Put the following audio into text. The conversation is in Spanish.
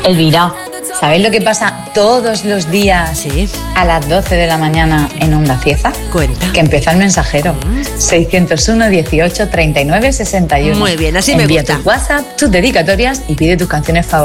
Elvira, ¿sabéis lo que pasa todos los días a las 12 de la mañana en Onda Cieza? Cuenta. Que empieza el mensajero. 601 18 39 61. Muy bien, así me Envía gusta. tu WhatsApp, tus dedicatorias y pide tus canciones favoritas.